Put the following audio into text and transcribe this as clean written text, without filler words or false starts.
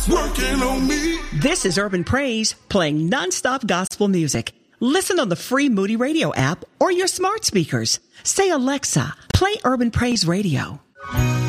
is working on me. This is Urban Praise, playing nonstop gospel music. Listen on the free Moody Radio app or your smart speakers. Say, Alexa, play Urban Praise Radio.